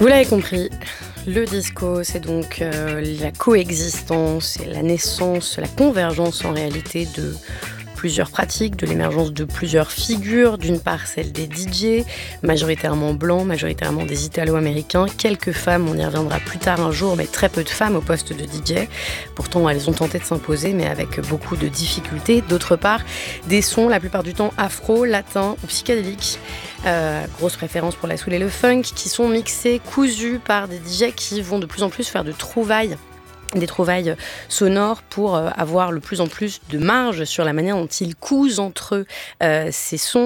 Vous l'avez compris, le disco, c'est donc la coexistence et la naissance, la convergence en réalité de plusieurs pratiques, de l'émergence de plusieurs figures. D'une part, celle des DJ, majoritairement blancs, majoritairement des Italo-américains. Quelques femmes, on y reviendra plus tard un jour, mais très peu de femmes au poste de DJ. Pourtant, elles ont tenté de s'imposer, mais avec beaucoup de difficultés. D'autre part, des sons, la plupart du temps afro, latins ou psychédéliques. Grosse préférence pour la soul et le funk, qui sont mixés, cousus par des DJ qui vont de plus en plus faire des trouvailles sonores pour avoir de plus en plus de marge sur la manière dont ils cousent entre eux ces sons